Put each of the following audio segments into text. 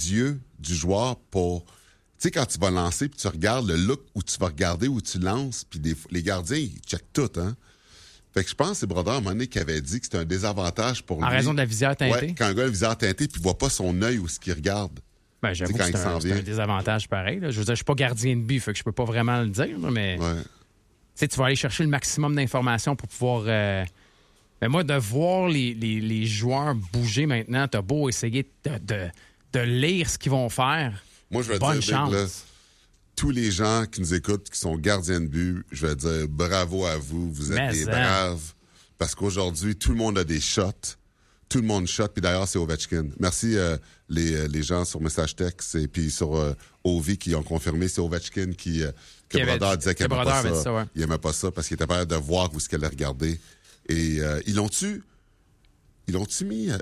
yeux du joueur pour... Tu sais, quand tu vas lancer, puis tu regardes le look où tu vas regarder où tu lances, puis les gardiens, ils checkent tout, hein. Fait que je pense que c'est Brodeur, à un moment donné, qui avait dit que c'était un désavantage pour lui. En raison de la visière teintée? Ouais, quand un gars a une visière teintée, puis il voit pas son œil où ce qu'il regarde. Ben, j'avoue que c'est un désavantage pareil. Là. Je veux dire, je suis pas gardien de but, fait que je peux pas vraiment le dire, mais tu vas aller chercher le maximum d'informations pour pouvoir... Mais moi, de voir les joueurs bouger maintenant, t'as beau essayer de lire ce qu'ils vont faire. Moi, je vais bonne dire, chance. Big, là, tous les gens qui nous écoutent, qui sont gardiens de but, je vais dire bravo à vous. Vous êtes des braves. Parce qu'aujourd'hui, tout le monde a des shots. Tout le monde shot. Puis d'ailleurs, c'est Ovechkin. Merci les gens sur Message Texte et puis sur Ovi qui ont confirmé. C'est Ovechkin que Brodeur disait qu'il n'aimait pas ça. Ouais. Il n'aimait pas ça parce qu'il était peur de voir où ce qu'elle allait regarder. Et ils l'ont-tu mis...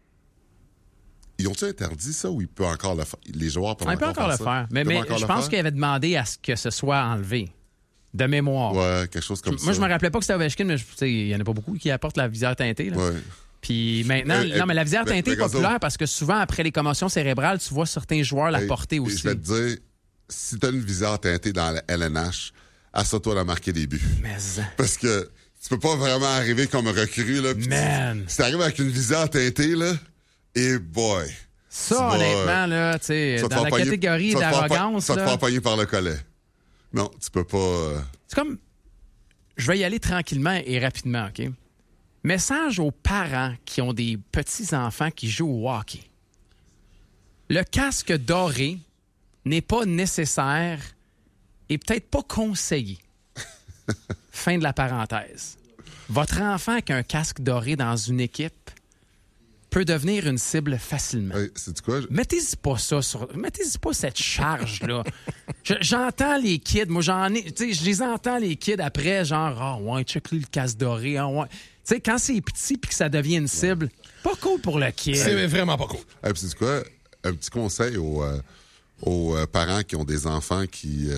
Ils ont-tu interdit ça ou il peut encore le faire? Les joueurs peuvent encore le faire. Mais je pense qu'il avait demandé à ce que ce soit enlevé. De mémoire. Ouais, quelque chose comme ça. Moi, je me rappelais pas que c'était Ovechkin, mais il y en a pas beaucoup qui apportent la visière teintée. Là. Ouais. Puis maintenant, mais la visière teintée est populaire parce que souvent, après les commotions cérébrales, tu vois certains joueurs la porter aussi. Je vais te dire, si tu as une visière teintée dans la LNH, assure-toi de marquer des buts. Parce que tu peux pas vraiment arriver comme recrue. Là, si tu arrives avec une visière teintée, là, et boy! Ça, honnêtement, là, tu sais, dans la catégorie d'arrogance... Ça te fait pogner par le collet. Non, tu peux pas... C'est comme... Je vais y aller tranquillement et rapidement, OK? Message aux parents qui ont des petits-enfants qui jouent au hockey. Le casque doré n'est pas nécessaire et peut-être pas conseillé. Fin de la parenthèse. Votre enfant avec un casque doré dans une équipe peut devenir une cible facilement. C'est quoi? Mettez-y pas cette charge-là. J'entends les kids, moi je les entends les kids après, genre, check-lui le casque doré, ouais. Tu sais, quand c'est petit puis que ça devient une cible, pas cool pour le kid. C'est vraiment pas cool. C'est quoi? Un petit conseil aux parents qui ont des enfants qui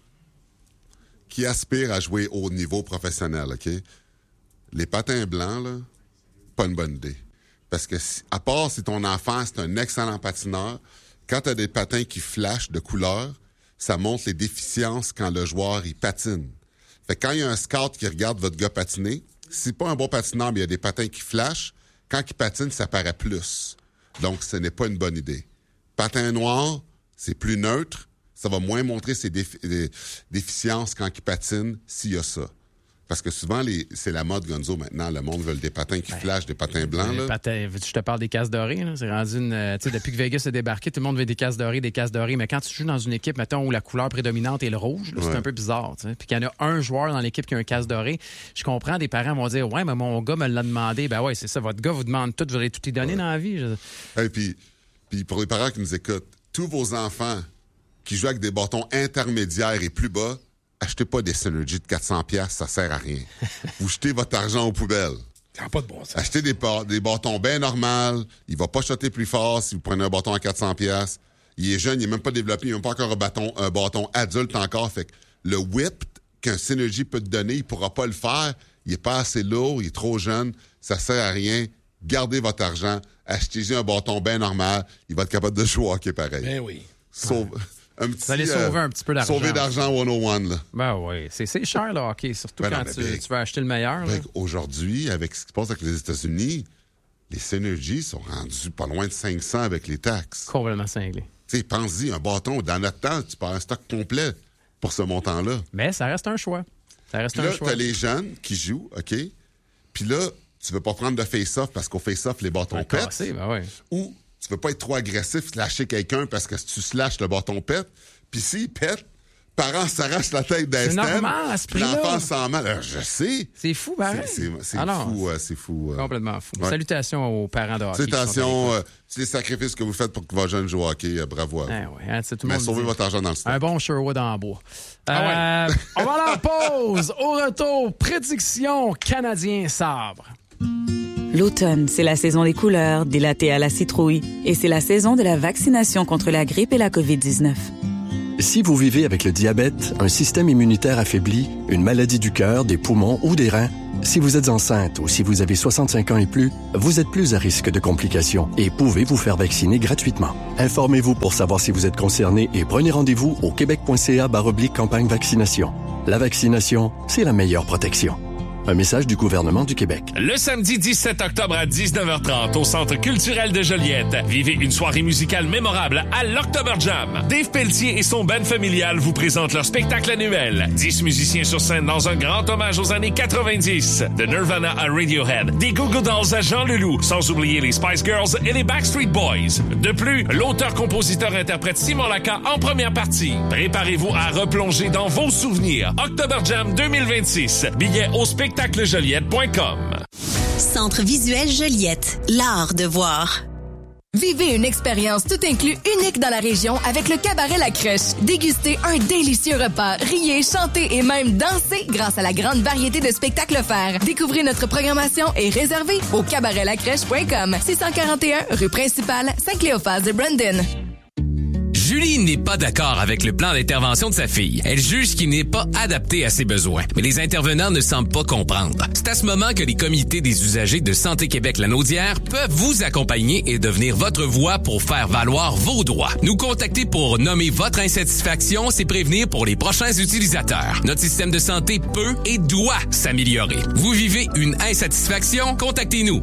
aspirent à jouer au niveau professionnel, OK? Les patins blancs, là, pas une bonne idée. Parce que, à part si ton enfant, c'est un excellent patineur, quand tu as des patins qui flashent de couleur, ça montre les déficiences quand le joueur, il patine. Fait que quand il y a un scout qui regarde votre gars patiner, si c'est pas un bon patineur, mais il y a des patins qui flashent, quand il patine, ça paraît plus. Donc, ce n'est pas une bonne idée. Patin noir, c'est plus neutre. Ça va moins montrer ses déficiences quand il patine, s'il y a ça. Parce que souvent, c'est la mode, Gonzo, maintenant. Le monde veut des patins qui flashent, des patins blancs. Je te parle des casques dorés. Là. C'est rendu depuis que Vegas est débarqué, tout le monde veut des casques dorés. Mais quand tu joues dans une équipe, mettons, où la couleur prédominante est le rouge, là, c'est un peu bizarre. T'sais. Puis qu'il y en a un joueur dans l'équipe qui a un casque doré, je comprends, des parents vont dire, ouais, mais mon gars me l'a demandé. Ben ouais, c'est ça. Votre gars vous demande tout, vous allez tout lui donner dans la vie. Et puis pour les parents qui nous écoutent, tous vos enfants qui jouent avec des bâtons intermédiaires et plus bas, achetez pas des Synergy de 400$, ça sert à rien. Vous jetez votre argent aux poubelles. Ça n'a pas de bon sens. Achetez des bâtons bien normaux. Il va pas shotter plus fort si vous prenez un bâton à 400$. Il est jeune, il n'est même pas développé, il n'a même pas encore un bâton adulte encore. Fait que le whip qu'un Synergy peut te donner, il pourra pas le faire. Il est pas assez lourd, il est trop jeune. Ça sert à rien. Gardez votre argent. Achetez-y un bâton bien normal. Il va être capable de jouer au hockey pareil. Ben oui. Vous allez sauver un petit peu d'argent. Sauver d'argent 101, là. Ben oui. C'est cher, le hockey, surtout quand tu veux acheter le meilleur. Aujourd'hui, avec ce qui se passe avec les États-Unis, les Synergy sont rendus pas loin de 500 avec les taxes. Complètement cinglé. Tu sais, pense-y, un bâton, dans notre temps, tu pars un stock complet pour ce montant-là. Mais ça reste un choix. Là, t'as les jeunes qui jouent, OK? Puis là, tu veux pas prendre de face-off parce qu'au face-off, les bâtons pètent. Ou tu veux pas être trop agressif, lâcher quelqu'un parce que si tu slashes, le bâton pète. Puis s'il pète, parents s'arrachent la tête d'un stand. C'est normal à ce prix-là. L'enfant sent mal. Alors, je sais. C'est fou, pareil. C'est fou. Complètement fou. Ouais. Salutations aux parents de hockey. Salutations. C'est les sacrifices que vous faites pour que votre jeune joue au hockey. Bravo à vous. Mais sauvez votre argent dans le stock. Un bon Sherwood en bois. On va aller en pause. Au retour, prédiction Canadien Sabre. L'automne, c'est la saison des couleurs, des lattés à la citrouille. Et c'est la saison de la vaccination contre la grippe et la COVID-19. Si vous vivez avec le diabète, un système immunitaire affaibli, une maladie du cœur, des poumons ou des reins, Si vous êtes enceinte ou si vous avez 65 ans et plus, vous êtes plus à risque de complications et pouvez vous faire vacciner gratuitement. Informez-vous pour savoir si vous êtes concerné et prenez rendez-vous au québec.ca/campagne vaccination. La vaccination, c'est la meilleure protection. Un message du gouvernement du Québec. Le samedi 17 octobre à 19h30 au Centre culturel de Joliette, vivez une soirée musicale mémorable à l'October Jam. Dave Pelletier et son band familial vous présentent leur spectacle annuel. 10 musiciens sur scène dans un grand hommage aux années 90. De Nirvana à Radiohead, des Goo Goo Dolls à Jean Leloup, sans oublier les Spice Girls et les Backstreet Boys. De plus, l'auteur-compositeur-interprète Simon Laka en première partie. Préparez-vous à replonger dans vos souvenirs. October Jam 2026. Billets au spectaclejoliette.com. Centre visuel Joliette, l'art de voir. Vivez une expérience tout inclus unique dans la région avec le Cabaret La Crèche. Dégustez un délicieux repas, riez, chantez et même dansez grâce à la grande variété de spectacles offerts. Découvrez notre programmation et réservez au cabaretlacrèche.com. 641 rue principale, Saint-Cléophas de Brandon. Julie n'est pas d'accord avec le plan d'intervention de sa fille. Elle juge qu'il n'est pas adapté à ses besoins. Mais les intervenants ne semblent pas comprendre. C'est à ce moment que les comités des usagers de Santé Québec-Lanaudière peuvent vous accompagner et devenir votre voix pour faire valoir vos droits. Nous contacter pour nommer votre insatisfaction, c'est prévenir pour les prochains utilisateurs. Notre système de santé peut et doit s'améliorer. Vous vivez une insatisfaction? Contactez-nous.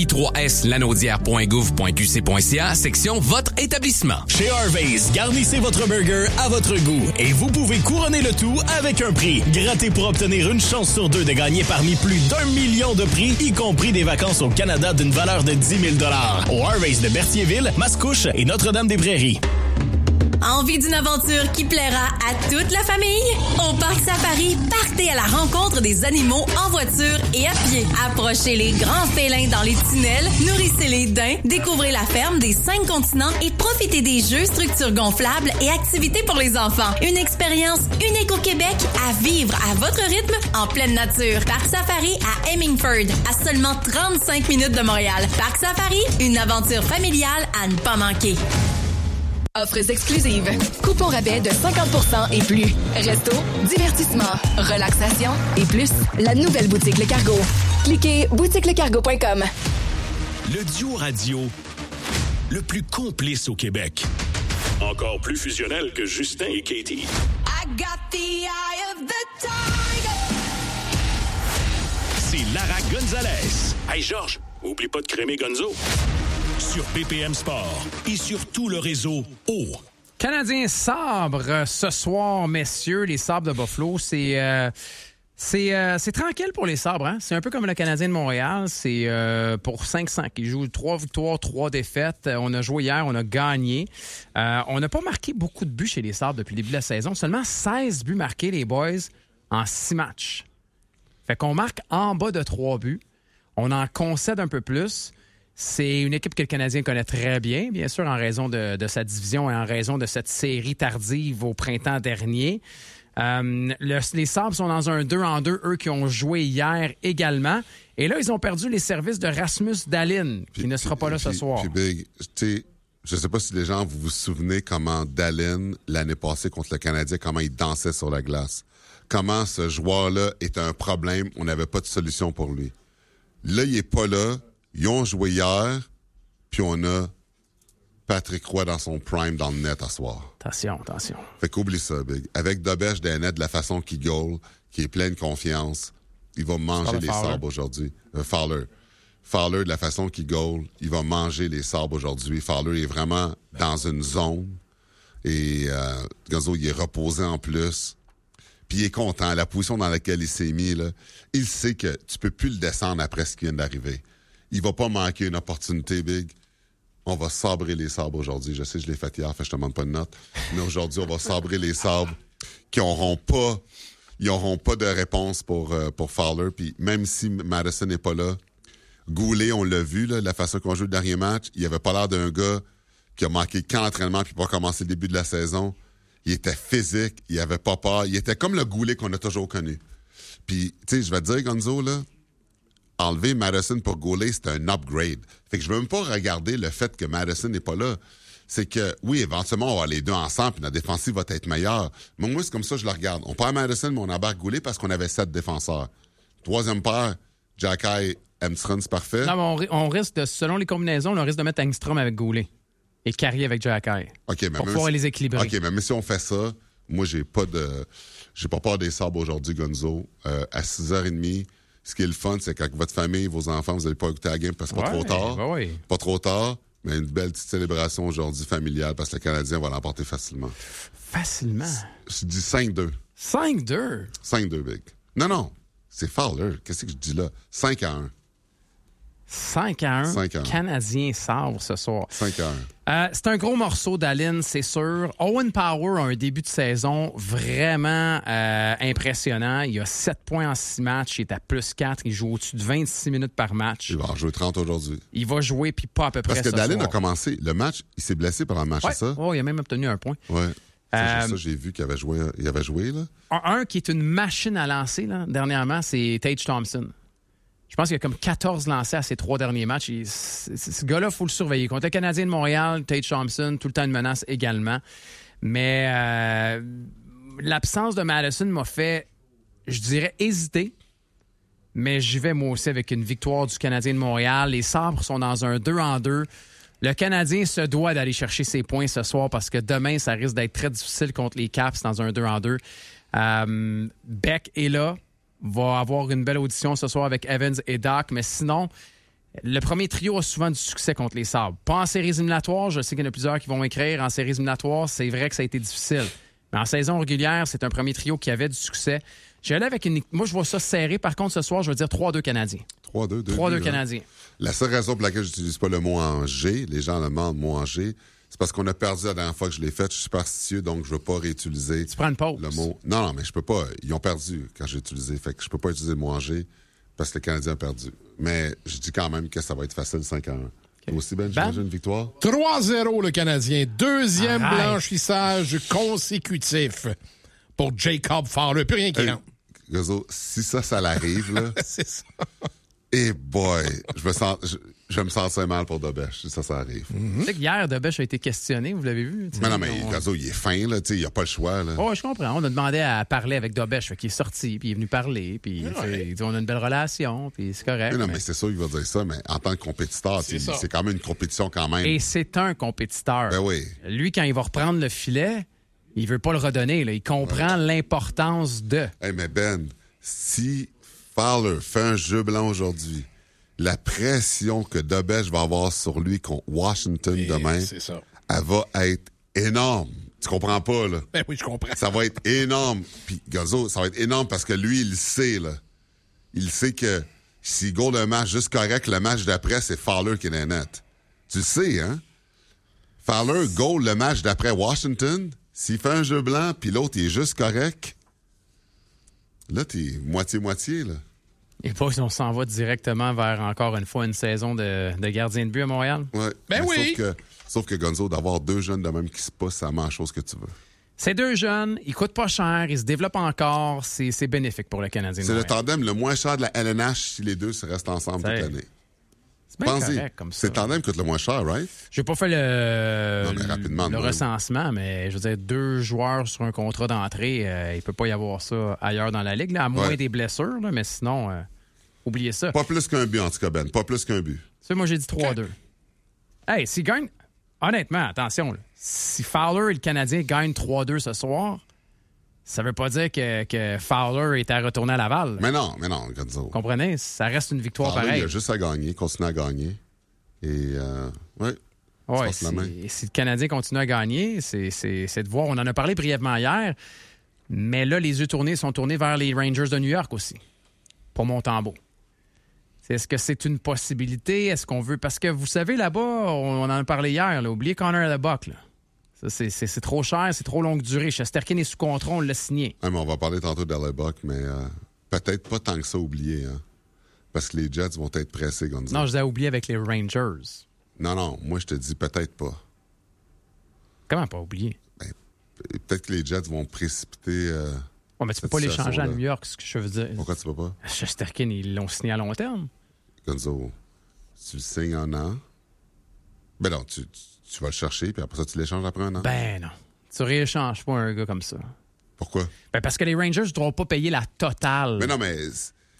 ci3slanaudière.gouv.qc.ca, section votre établissement. Chez Harvey's, garnissez votre burger à votre goût et vous pouvez couronner le tout avec un prix. Grattez pour obtenir une chance sur 2 de gagner parmi plus d'1 million de prix, y compris des vacances au Canada d'une valeur de 10 000 $ au Harvey's de Berthierville, Mascouche et Notre-Dame-des-Prairies. Envie d'une aventure qui plaira à toute la famille? Au Parc Safari, partez à la rencontre des animaux en voiture et à pied. Approchez les grands félins dans les tunnels, nourrissez les daims, découvrez la ferme des 5 continents et profitez des jeux, structures gonflables et activités pour les enfants. Une expérience unique au Québec à vivre à votre rythme en pleine nature. Parc Safari à Hemingford, à seulement 35 minutes de Montréal. Parc Safari, une aventure familiale à ne pas manquer. Offres exclusives. Coupons rabais de 50% et plus. Resto, divertissement, relaxation et plus. La nouvelle boutique Le Cargo. Cliquez boutiquelecargo.com. Le duo radio le plus complice au Québec. Encore plus fusionnel que Justin et Katie. I got the eye of the tiger. C'est Lara Gonzalez. Hey Georges, oublie pas de crémer Gonzo. Sur BPM Sport et sur tout le réseau O. Canadiens Sabre ce soir, messieurs, les Sabres de Buffalo, c'est tranquille pour les Sabres. Hein? C'est un peu comme le Canadien de Montréal. C'est pour 500. Ils jouent 3 victoires, 3 défaites. On a joué hier, on a gagné. On n'a pas marqué beaucoup de buts chez les Sabres depuis le début de la saison. Seulement 16 buts marqués, les boys, en 6 matchs. Fait qu'on marque en bas de 3 buts. On en concède un peu plus. C'est une équipe que le Canadien connaît très bien sûr, en raison de sa division et en raison de cette série tardive au printemps dernier. Les Sabres sont dans un 2-en-2, eux qui ont joué hier également. Et là, ils ont perdu les services de Rasmus Dahlin, qui ne sera pas là ce soir. Puis Big, tu sais, je sais pas si les gens, vous vous souvenez comment Dahlin, l'année passée contre le Canadien, comment il dansait sur la glace. Comment ce joueur-là est un problème. On n'avait pas de solution pour lui. Là, il est pas là. Ils ont joué hier, puis on a Patrick Roy dans son prime dans le net à soir. Attention. Fait qu'oublie ça, Big. Avec Dobèche des nets, de la façon qu'il goal, qui est plein de confiance, il va manger les Sabres aujourd'hui. Fowler, de la façon qu'il goal, il va manger les Sabres aujourd'hui. Fowler est vraiment dans une zone. Et Gonzo, il est reposé en plus. Puis il est content. La position dans laquelle il s'est mis, là, il sait que tu peux plus le descendre après ce qui vient d'arriver. Il va pas manquer une opportunité, Big. On va sabrer les Sabres aujourd'hui. Je sais, je l'ai fait hier, fait je te demande pas de note. Mais aujourd'hui, on va sabrer les Sabres qui n'auront pas de réponse pour Fowler. Puis même si Madison n'est pas là, Goulet, on l'a vu, là, la façon qu'on joue le dernier match, il avait pas l'air d'un gars qui a manqué qu'un entraînement puis pas commencé le début de la saison. Il était physique, il avait pas peur. Il était comme le Goulet qu'on a toujours connu. Puis, tu sais, je vais te dire, Gonzo, là, enlever Madison pour Goulet, c'est un upgrade. Fait que je veux même pas regarder le fait que Madison n'est pas là. C'est que, oui, éventuellement, on va avoir les deux ensemble, puis notre défensive va être meilleure. Mais moi, c'est comme ça que je le regarde. On perd Madison, mais on embarque Goulet parce qu'on avait 7 défenseurs. Troisième paire, Jacky, Armstrong, c'est parfait. Non, mais on risque de, selon les combinaisons, on risque de mettre Engstrom avec Goulet et Carrier avec Jacky. OK, mais pour pouvoir les équilibrer. OK, mais si on fait ça, moi, j'ai pas peur des sabres aujourd'hui, Gonzo. À 6h30, ce qui est le fun, c'est qu'avec votre famille, vos enfants, vous n'allez pas écouter la game parce que c'est pas trop tard. Oui. Pas trop tard, mais une belle petite célébration aujourd'hui familiale parce que le Canadien va l'emporter facilement. Facilement? Je dis 5-2. 5-2? 5-2, Big. Non, c'est Fowler. Qu'est-ce que je dis là? 5-1. 5-1. 5-1. Canadien sort ce soir. 5-1. C'est un gros morceau d'Allen, c'est sûr. Owen Power a un début de saison vraiment impressionnant. Il a 7 points en 6 matchs. Il est à plus 4. Il joue au-dessus de 26 minutes par match. Il va en jouer 30 aujourd'hui. Il va jouer, puis pas à peu près parce que ce Dallin soir. a commencé le match. Il s'est blessé pendant le match, c'est ça? Oh, il a même obtenu un point. Oui. Ça, j'ai vu qu'il avait joué. Il avait joué, là. Un qui est une machine à lancer, là, dernièrement, c'est Tage Thompson. Je pense qu'il y a comme 14 lancés à ses 3 derniers matchs. Ce gars-là, il faut le surveiller. Contre le Canadien de Montréal, Tage Thompson, tout le temps une menace également. Mais l'absence de Madison m'a fait, je dirais, hésiter. Mais j'y vais moi aussi avec une victoire du Canadien de Montréal. Les Sabres sont dans un 2-2. Le Canadien se doit d'aller chercher ses points ce soir parce que demain, ça risque d'être très difficile contre les Caps dans un 2-2. Beck est là. Va avoir une belle audition ce soir avec Evans et Doc, mais sinon, le premier trio a souvent du succès contre les Sabres. Pas en séries éliminatoires, je sais qu'il y en a plusieurs qui vont écrire. En séries éliminatoires, c'est vrai que ça a été difficile. Mais en saison régulière, c'est un premier trio qui avait du succès. J'allais avec moi, je vois ça serré. Par contre, ce soir, je veux dire 3-2 Canadiens. 3-2, 3-2 Canadiens. La seule raison pour laquelle j'utilise pas le mot en G, les gens le demandent mot en G, c'est parce qu'on a perdu la dernière fois que je l'ai fait. Je suis superstitieux, donc je veux pas réutiliser tu prends une pause. le mot. Non, mais je peux pas. Ils ont perdu quand j'ai utilisé. Fait que je peux pas utiliser le mot en G parce que le Canadien a perdu. Mais je dis quand même que ça va être facile 5-1. Okay. Aussi, Ben, j'imagine une victoire? 3-0 le Canadien. Deuxième blanchissage consécutif pour Jacob Fowler. Plus rien qui rentre. Gozo, si ça l'arrive, là. C'est ça. Eh boy, je me sentais mal pour Dobèche, si ça arrive. Tu sais qu'hier, Dobèche a été questionné, vous l'avez vu? Mais non, mais Gozo, il est fin, là, il n'y a pas le choix, là. Oh, je comprends. On a demandé à parler avec Dobèche, qui est sorti, puis il est venu parler, puis il dit on a une belle relation, puis c'est correct. Non, mais c'est sûr qu'il va dire ça, mais en tant que compétiteur, c'est quand même une compétition quand même. Et c'est un compétiteur. Ben oui. Lui, quand il va reprendre le filet, il veut pas le redonner, là. Il comprend l'importance de. Hey, mais Ben, si Fowler fait un jeu blanc aujourd'hui, la pression que Dobèche va avoir sur lui contre Washington demain, elle va être énorme. Tu comprends pas, là? Ben oui, je comprends. Ça va être énorme. Puis, Gozo, ça va être énorme parce que lui, il le sait, là. Il sait que s'il goal un match juste correct, le match d'après, c'est Fowler qui est dans le net. Tu le sais, hein? Fowler goal le match d'après Washington, s'il fait un jeu blanc, puis l'autre, il est juste correct, là, t'es moitié-moitié, là. Et puis, on s'en va directement vers, encore une fois, une saison de gardien de but à Montréal. Oui. Ben oui! Sauf que Gonzo, d'avoir 2 jeunes de même qui se poussent, c'est la meilleure chose que tu veux. C'est 2 jeunes, ils coûtent pas cher, ils se développent encore, c'est bénéfique pour le Canadien. C'est le tandem le moins cher de la LNH si les deux se restent ensemble toute l'année. C'est bien correct comme ça. C'est le tandem qui coûte le moins cher, right? J'ai pas fait le recensement, mais je veux dire, 2 joueurs sur un contrat d'entrée, il peut pas y avoir ça ailleurs dans la Ligue, là, à moins des blessures, là, mais sinon, oubliez ça. Pas plus qu'un but, en tout cas, Ben. Pas plus qu'un but. Tu sais, moi, j'ai dit 3-2. Hey, s'il gagne... Honnêtement, attention, là, si Fowler et le Canadien gagnent 3-2 ce soir, ça veut pas dire que Fowler est à retourner à Laval. Mais non, Gonzo. Vous comprenez? Ça reste une victoire Fowler, pareille. il a juste à gagner, continuer à gagner. Et, si le Canadien continue à gagner, c'est de voir. On en a parlé brièvement hier, mais là, les yeux sont tournés vers les Rangers de New York aussi, pour Montembeault. Est-ce que c'est une possibilité? Est-ce qu'on veut... Parce que, vous savez, là-bas, on en a parlé hier, là, oubliez Connor Lebock, là. Ça, c'est trop cher, c'est trop longue durée. Shesterkin est sous contrat, on l'a signé. Ouais, mais on va parler tantôt de Lebock, mais peut-être pas tant que ça oublié, hein. Parce que les Jets vont être pressés, Gonzo. Non, je l'ai oublié avec les Rangers. Non, moi, je te dis peut-être pas. Comment pas oublier? Ben, peut-être que les Jets vont précipiter... mais tu peux pas l'échanger à New York, ce que je veux dire. Pourquoi tu peux pas? Shesterkin, ils l'ont signé à long terme. Gonzo, tu le signes en an. Ben non, tu vas le chercher, puis après ça, tu l'échanges après un an. Ben non. Tu rééchanges pas un gars comme ça. Pourquoi? Ben parce que les Rangers ne doivent pas payer la totale. Mais non, mais...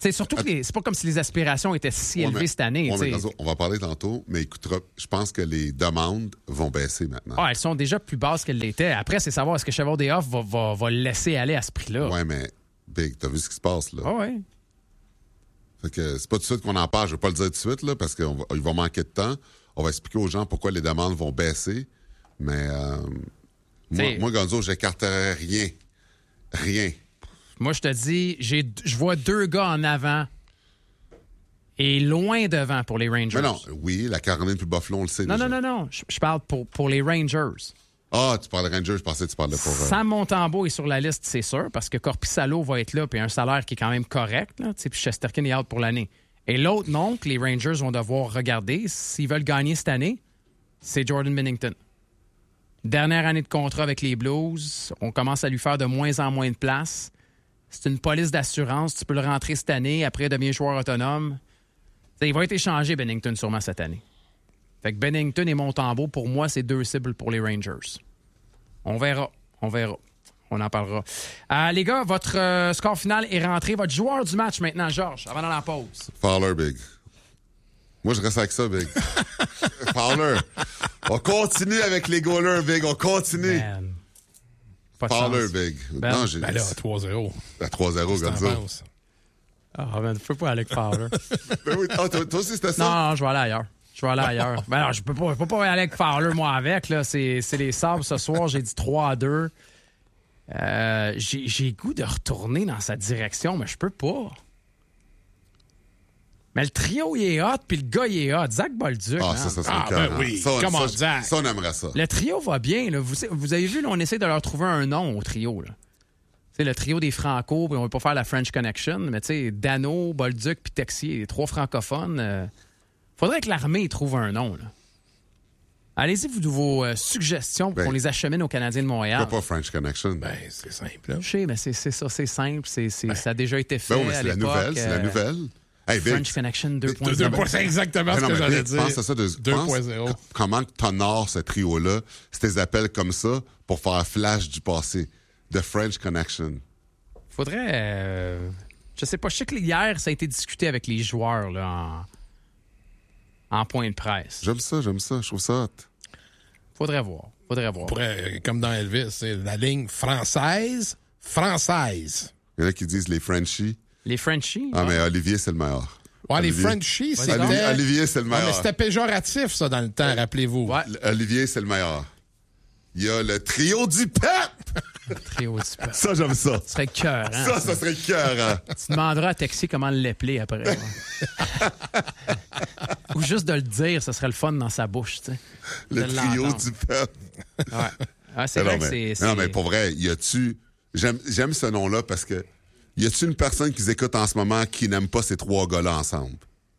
C'est surtout que c'est pas comme si les aspirations étaient si élevées cette année. Mais Gonzo, on va parler tantôt, mais écoute, je pense que les demandes vont baisser maintenant. Ah, elles sont déjà plus basses qu'elles l'étaient. Après, c'est savoir est-ce que Chevrolet Day Off va le laisser aller à ce prix-là. Ouais, mais Big, t'as vu ce qui se passe, là? Ah ouais. Fait que c'est pas tout de suite qu'on en parle. Je vais pas le dire tout de suite, là, parce qu'il va manquer de temps. On va expliquer aux gens pourquoi les demandes vont baisser. Mais moi, Gonzo, j'écarterais rien. Rien. Moi, je te dis, je vois 2 gars en avant et loin devant pour les Rangers. Mais non, oui, la Caroline puis Buffalo, on le sait. Non. Je parle pour les Rangers. Ah, tu parles de Rangers, je pensais que tu parlais pour... Sam Montembeault est sur la liste, c'est sûr, parce que Korpisalo va être là, puis un salaire qui est quand même correct, là, puis Shesterkin est out pour l'année. Et l'autre nom que les Rangers vont devoir regarder, s'ils veulent gagner cette année, c'est Jordan Binnington. Dernière année de contrat avec les Blues, on commence à lui faire de moins en moins de place. C'est une police d'assurance, tu peux le rentrer cette année, après il devient joueur autonome. T'sais, il va être échangé, Binnington, sûrement cette année. Fait que Binnington et Montembeault, pour moi, c'est 2 cibles pour les Rangers. On verra. On en parlera. Les gars, votre score final est rentré. Votre joueur du match maintenant, Georges, avant dans la pause. Fowler, Big. Moi, je reste avec ça, Big. Fowler. On continue avec les goalers, Big. On continue. Man. Pas de Fowler, chance. Big. Ben là, à 3-0. À 3-0, Gonzo. Ah, man, tu peux pas aller avec Fowler. Ben oui, toi aussi, c'était ça? Non, je vais aller ailleurs. Ben non, je peux pas aller avec Fowler, moi, avec. Là. C'est les Sabres ce soir. J'ai dit 3-2. J'ai goût de retourner dans sa direction, mais je peux pas. Mais le trio, il est hot, puis le gars, il est hot. Zach Bolduc. Ah, ça serait Ah, ben oui. Comment Zach? Ça, on aimerait ça. Le trio va bien. Là. Vous avez vu, là, on essaie de leur trouver un nom au trio. Là. C'est le trio des Franco, puis on ne va pas faire la French Connection, mais tu sais, Dano, Bolduc puis Texier, les 3 francophones. Faudrait que l'armée trouve un nom. Là. Allez-y, vos suggestions pour qu'on les achemine aux Canadiens de Montréal. Pourquoi pas French Connection? Ben, c'est simple. Là. Je sais, mais c'est ça, c'est simple. Ça a déjà été fait. Ben oui, mais c'est la nouvelle. C'est la nouvelle. Hey, French Connection 2.0. C'est exactement ce que j'allais dire. Pense à ça. 2.0. Comment tu honores ce trio-là, si tu les appelles comme ça, pour faire flash du passé. The French Connection. Faudrait... je sais pas, je sais que hier, ça a été discuté avec les joueurs là, en point de presse. J'aime ça. Je trouve ça hot. Faudrait voir. On pourrait, comme dans Elvis, c'est la ligne française. Il y en a qui disent les Frenchies. Les Frenchies? Ah, mais Olivier, c'est le meilleur. Ouais, les Frenchies, c'était... Olivier, c'est le meilleur. mais c'était péjoratif, ça, dans le temps, rappelez-vous. Ouais. Olivier, c'est le meilleur. Il y a le trio du PEP! Le trio du PEP. Ça, j'aime ça. Ça serait cœur, hein? Ça serait cœur, hein? Tu demanderas à Texier comment l'épeler après. Ouais. Ou juste de le dire, ça serait le fun dans sa bouche, tu sais. Le trio du PEP. Ouais. Ah, c'est vrai que c'est... Non, mais pour vrai, y a-tu... J'aime ce nom-là parce que y a-tu une personne qui écoute en ce moment qui n'aime pas ces 3 gars-là ensemble?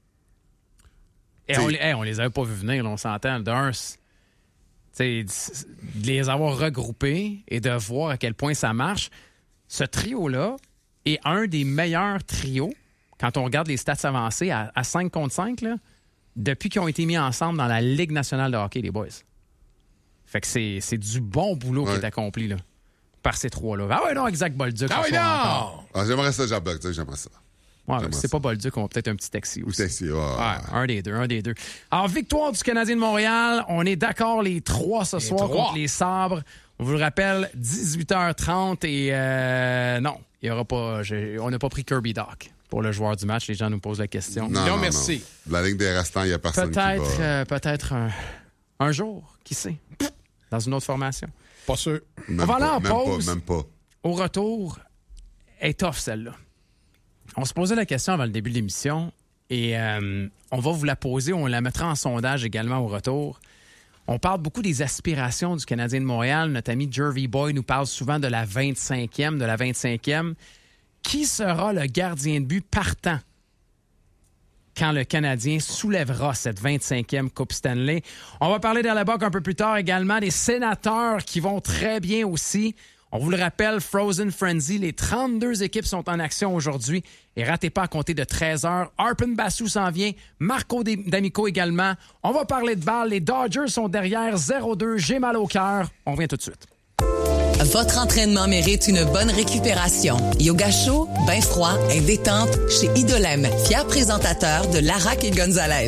Et on les avait pas vus venir, là, on s'entend. D'un, de les avoir regroupés et de voir à quel point ça marche. Ce trio-là est un des meilleurs trios, quand on regarde les stats avancées, à 5 contre 5, là, depuis qu'ils ont été mis ensemble dans la Ligue nationale de hockey, les boys. Fait que c'est du bon boulot qui est accompli là, par ces 3-là. Ah ouais, non, exact, Bolduc. Ah oui, non! Ah, j'aimerais ça, j'aimerais ça. Ouais, si c'est pas Bolduc, on a peut-être un petit taxi aussi. Ou taxi, ouais. Un des deux. Alors, victoire du Canadien de Montréal. On est d'accord les 3 ce soir contre les Sabres. On vous le rappelle, 18h30 et non, il y aura pas. On n'a pas pris Kirby Dach pour le joueur du match. Les gens nous posent la question. Non, merci. De la ligne des restants, il n'y a personne qui va... Peut-être un jour, qui sait, dans une autre formation. Pas sûr. On va aller en pause. Même pas. Au retour, est tough celle-là. On se posait la question avant le début de l'émission et on va vous la poser. On la mettra en sondage également au retour. On parle beaucoup des aspirations du Canadien de Montréal. Notre ami Jervy Boy nous parle souvent de la 25e. Qui sera le gardien de but partant quand le Canadien soulèvera cette 25e Coupe Stanley? On va parler d'Alabac un peu plus tard également, des Sénateurs qui vont très bien aussi. On vous le rappelle, Frozen Frenzy, les 32 équipes sont en action aujourd'hui. Et ratez pas à compter de 13h. Arpon Bassou s'en vient. Marco D'Amico également. On va parler de balle. Les Dodgers sont derrière 0-2. J'ai mal au cœur. On revient tout de suite. Votre entraînement mérite une bonne récupération. Yoga chaud, bain froid et détente chez Idolem, fier présentateur de Larac et Gonzalez.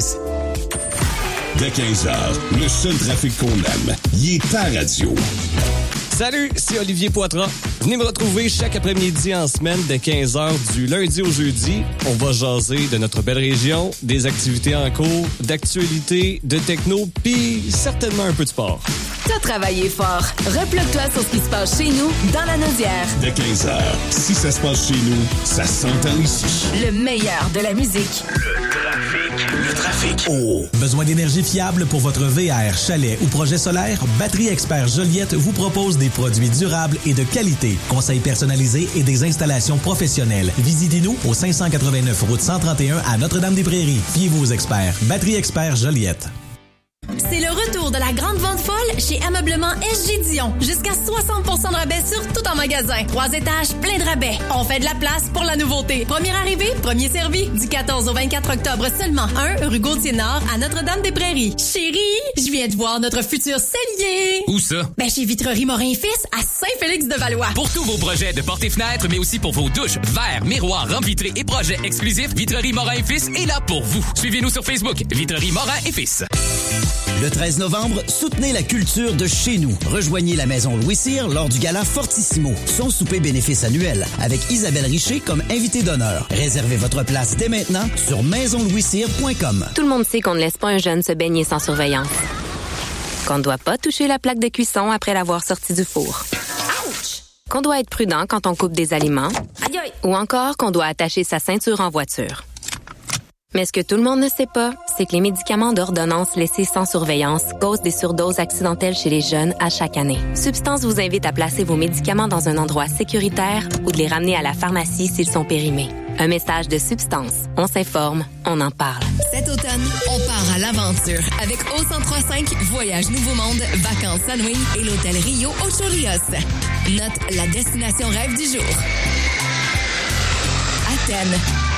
Dès 15h, le seul trafic qu'on aime, il est à radio. Salut, c'est Olivier Poitras. Venez me retrouver chaque après-midi en semaine de 15h du lundi au jeudi. On va jaser de notre belle région, des activités en cours, d'actualités, de techno, puis certainement un peu de sport. T'as travaillé fort. Replogue-toi sur ce qui se passe chez nous, dans la Naudière. Dès 15h, si ça se passe chez nous, ça s'entend ici. Le meilleur de la musique. Le trafic. Oh! Besoin d'énergie fiable pour votre VR, chalet ou projet solaire? Batterie Expert Joliette vous propose des produits durables et de qualité. Conseils personnalisés et des installations professionnelles. Visitez-nous au 589 route 131 à Notre-Dame-des-Prairies. Fiez-vous aux experts. Batterie Expert Joliette. C'est le retour de la grande vente folle chez Ameublement SG Dion. Jusqu'à 60% de rabais sur tout en magasin. 3 étages, plein de rabais. On fait de la place pour la nouveauté. Premier arrivé, premier servi. Du 14 au 24 octobre seulement. 1 rue Gaultier-Nord à Notre-Dame-des-Prairies. Chérie, je viens de voir notre futur cellier. Où ça? Ben, chez Vitrerie Morin-Fils à Saint-Félix-de-Valois. Pour tous vos projets de portes et fenêtres, mais aussi pour vos douches, verres, miroirs, rampes vitrées et projets exclusifs, Vitrerie Morin-Fils est là pour vous. Suivez-nous sur Facebook, Vitrerie Morin et Fils. Le 13 novembre, soutenez la culture de chez nous. Rejoignez la Maison Louis Cyr lors du gala Fortissimo, son souper bénéfice annuel, avec Isabelle Richer comme invitée d'honneur. Réservez votre place dès maintenant sur maisonlouiscyr.com. Tout le monde sait qu'on ne laisse pas un jeune se baigner sans surveillance. Qu'on ne doit pas toucher la plaque de cuisson après l'avoir sorti du four. Ouch! Qu'on doit être prudent quand on coupe des aliments. Aïe aïe! Ou encore qu'on doit attacher sa ceinture en voiture. Mais ce que tout le monde ne sait pas, c'est que les médicaments d'ordonnance laissés sans surveillance causent des surdoses accidentelles chez les jeunes à chaque année. Substance vous invite à placer vos médicaments dans un endroit sécuritaire ou de les ramener à la pharmacie s'ils sont périmés. Un message de Substance. On s'informe, on en parle. Cet automne, on part à l'aventure avec O1035 Voyage Nouveau Monde, Vacances Sunwing et l'hôtel Rio Ocho Rios. Note la destination rêve du jour. Athènes,